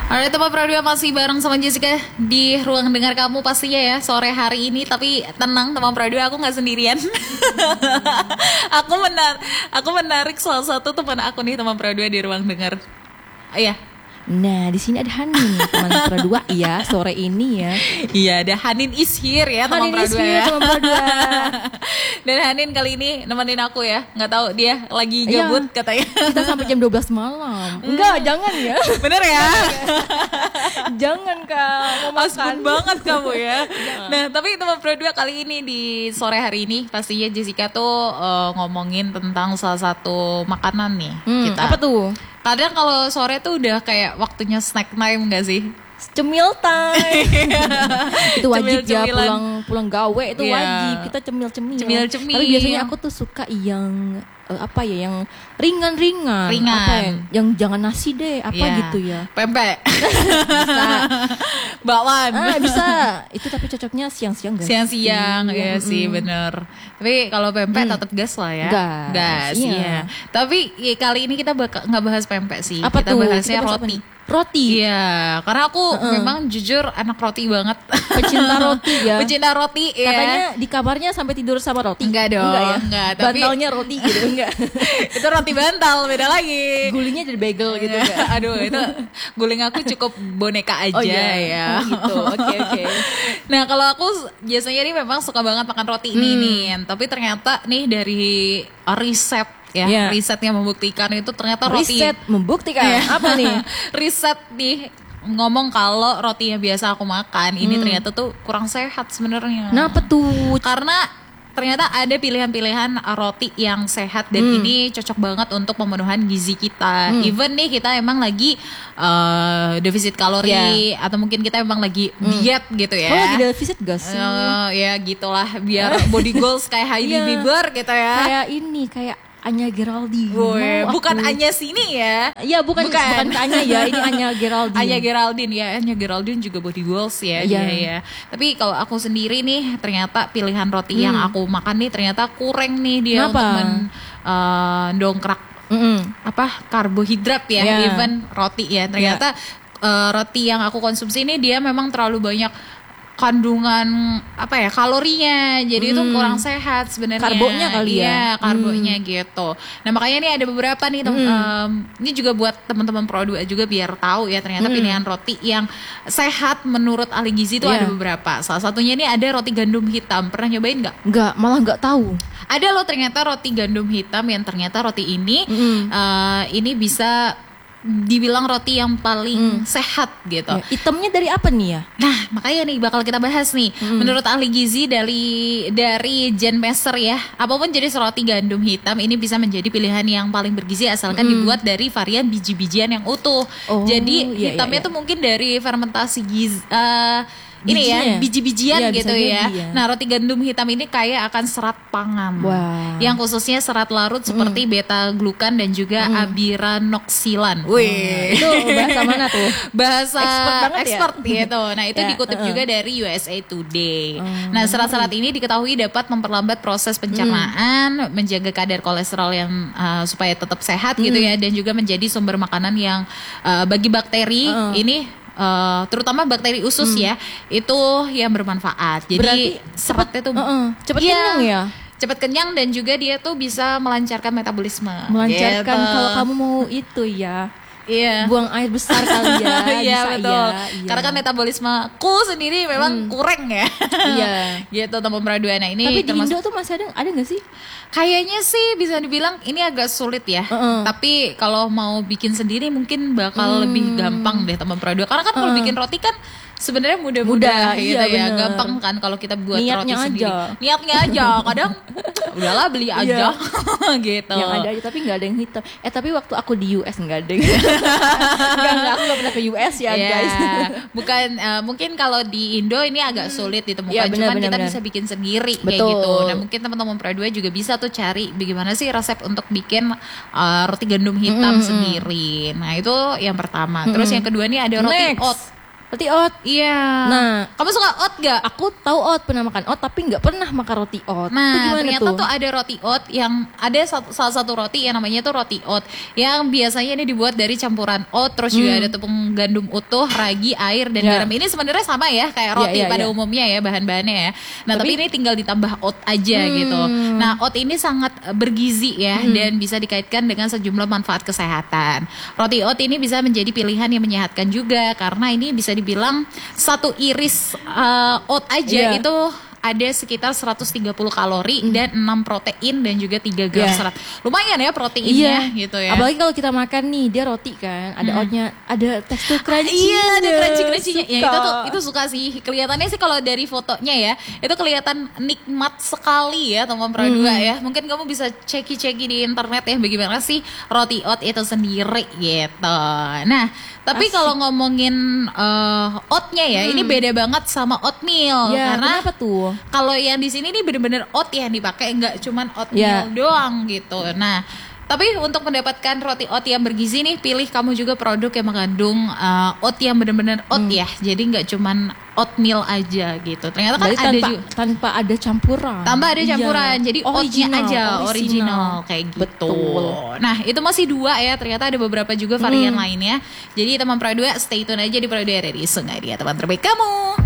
Alright teman Pradua, masih bareng sama Jessica di ruang dengar kamu pastinya ya sore hari ini. Tapi tenang teman Pradua, aku gak sendirian. aku menarik salah satu teman aku nih teman Pradua di ruang dengar. Iya. Nah, di sini ada Hanin, teman Pradua ya, sore ini ya. Iya, ada Hanin is here ya teman Pradua ya. Teman Pradua. Dan Hanin kali ini nemenin aku ya. Nggak tahu dia lagi gabut katanya. Kita sampai jam 12 malam. Enggak, jangan ya. Bener ya? Jangan Kak, mau makan banget kamu ya. Nah, tapi teman Pradua kali ini di sore hari ini pastinya Jessica tuh ngomongin tentang salah satu makanan nih kita. Apa tuh? Kadang kalau sore tuh udah kayak waktunya snack time gak sih? Cemil time. Itu wajib ya, Cemil-cemilan. pulang gawe itu Iya. wajib kita cemil-cemil. Cemil-cemil. Tapi biasanya aku tuh suka yang apa ya, yang ringan. Apa ya? Yang jangan nasi deh, apa Iya. gitu ya. Pempek. Bisa. Bakwan. Bisa. Itu tapi cocoknya siang-siang gak? Siang-siang ya sih bener. Tapi kalau pempek tetap gas lah ya. Gas, iya. iya. Tapi ya, kali ini kita nggak bahas pempek sih. Apa kita tuh? bahasnya Kita bahas apa roti. nih? Roti. Iya, karena aku memang jujur anak roti banget. Pecinta roti ya. Pecinta roti ya. Katanya di kamarnya sampai tidur sama roti. Enggak dong. Enggak ya. Enggak, tapi bantalnya roti gitu enggak. itu roti bantal beda lagi. Gulingnya jadi bagel gitu enggak. Aduh, itu guling aku cukup boneka aja Oh, iya. ya. Oh, gitu. Oke. Nah, kalau aku biasanya nih memang suka banget makan roti nih. Tapi ternyata nih dari riset ya, Yeah. riset yang membuktikan itu ternyata roti. Riset membuktikan apa nih? Riset nih ngomong kalau roti yang biasa aku makan ini ternyata tuh kurang sehat sebenarnya. Kenapa tuh? Karena ternyata ada pilihan-pilihan roti yang sehat dan ini cocok banget untuk pemenuhan gizi kita. Even nih kita emang lagi defisit kalori atau mungkin kita emang lagi diet gitu ya. Oh, lagi defisit gak sih? Ya gitulah biar body goals kayak Hailey Bieber gitu ya. Kayak ini, kayak Anya Geraldine. Bukan Anya sini ya. Iya, bukan ke Anya ya, ini Anya Geraldine. Anya Geraldine ya, Anya Geraldine juga body goals ya dia ya. Tapi kalau aku sendiri nih ternyata pilihan roti yang aku makan nih ternyata kurang nih dia. Kenapa? Untuk mendongkrak apa karbohidrat ya, even roti ya. Ternyata roti yang aku konsumsi ini dia memang terlalu banyak kandungan apa ya kalorinya, jadi itu kurang sehat sebenarnya. Karbonya kali ya. Iya, karbonya gitu. Nah makanya ini ada beberapa nih ini juga buat teman-teman Pro2 juga biar tahu ya ternyata pilihan roti yang sehat menurut ahli gizi itu ada beberapa. Salah satunya ini ada roti gandum hitam. Pernah nyobain nggak? Enggak, malah enggak tahu. Ada loh ternyata roti gandum hitam yang ternyata roti ini ini bisa dibilang roti yang paling sehat gitu. Ya, hitamnya dari apa nih ya? Nah, makanya nih bakal kita bahas nih. Menurut ahli gizi dari Jen Messer ya, apapun jenis roti gandum hitam ini bisa menjadi pilihan yang paling bergizi asalkan dibuat dari varian biji-bijian yang utuh. Oh, Jadi iya, hitamnya iya. tuh mungkin dari fermentasi gizi ini Bijinya ya, biji-bijian iya, gitu bisa ya. jadi ya. Nah, roti gandum hitam ini kaya akan serat pangan. Wah. Yang khususnya serat larut seperti beta glukan dan juga abiranoksilan. Wih. Itu bahasa mana tuh? Bahasa Expert banget ya? expert gitu. Nah, itu Ya, dikutip juga dari USA Today. Nah, serat-serat ini diketahui dapat memperlambat proses pencernaan, menjaga kadar kolesterol yang supaya tetap sehat gitu ya, dan juga menjadi sumber makanan yang bagi bakteri ini terutama bakteri usus ya, itu yang bermanfaat. Jadi Berarti seratnya tuh cepet iya, kenyang ya? Cepet kenyang dan juga dia tuh bisa melancarkan metabolisme. Melancarkan gitu. kalau kamu mau itu ya. Iya. Buang air besar kali ya. Iya bisa betul. ya, iya. Karena kan metabolismeku sendiri memang kurang ya. Iya. Gitu teman Pradua. Nah ini Tapi di termasuk Indo tuh masih ada nggak sih? kayaknya sih bisa dibilang ini agak sulit ya. Tapi kalau mau bikin sendiri mungkin bakal lebih gampang deh teman Pradua. Karena kan kalau bikin roti kan sebenarnya mudah-mudah gitu iya, ya. bener. Gampang kan kalau kita buat Niatnya roti sendiri. aja. Niatnya aja. Kadang udahlah beli aja gitu. Yang ada aja tapi nggak ada yang hitam. Tapi waktu aku di US nggak ada. Enggak, aku nggak pernah ke US ya Iya. guys. Bukan mungkin kalau di Indo ini agak sulit ditemukan. Iya, benar, Cuman kita benar. bisa bikin sendiri kayak Betul. gitu. Nah mungkin teman-teman Pradua juga bisa tuh cari bagaimana sih resep untuk bikin roti gandum hitam sendiri. Nah itu yang pertama. Terus yang kedua nih ada roti Next. oat. Roti oat. Iya. Nah, kamu suka oat gak? Aku tahu oat, pernah makan oat tapi nggak pernah makan roti oat. Nah, ternyata tuh ada roti oat yang ada salah satu roti yang namanya tuh roti oat yang biasanya ini dibuat dari campuran oat, terus juga ada tepung gandum utuh, ragi, air dan garam. Ini sebenarnya sama ya kayak roti pada umumnya ya bahan-bahannya ya. Nah, tapi ini tinggal ditambah oat aja gitu. Nah, oat ini sangat bergizi ya dan bisa dikaitkan dengan sejumlah manfaat kesehatan. Roti oat ini bisa menjadi pilihan yang menyehatkan juga karena ini bisa dibilang satu iris oat aja itu ada sekitar 130 kalori dan 6 protein dan juga 3 gram serat. Lumayan ya proteinnya gitu ya. Apalagi kalau kita makan nih, dia roti kan, ada oatnya, ada tekstur crunchy. Iya, ada crunchy-crunchy-nya. Ya itu suka sih. Kelihatannya sih kalau dari fotonya ya, itu kelihatan nikmat sekali ya teman Pradua ya. Mungkin kamu bisa ceki-ceki di internet ya bagaimana sih roti oat itu sendiri gitu. Nah, tapi kalau ngomongin oatnya ya, ini beda banget sama oatmeal. Ya, karena kenapa tuh? Kalau yang di sini nih bener-bener oat yang dipakai, nggak cuman oatmeal doang gitu. Nah, tapi untuk mendapatkan roti oat yang bergizi nih, pilih kamu juga produk yang mengandung oat yang bener-bener oat ya. Jadi nggak cuman oatmeal aja gitu. Ternyata kan ada juga tanpa ada campuran. Tanpa ada campuran. Jadi oatnya aja original kayak gitu. Betul. Nah, itu masih 2 ya. Ternyata ada beberapa juga varian lainnya. Jadi teman Pradua stay tune aja di Pradua Radio Sungai dia teman terbaik kamu.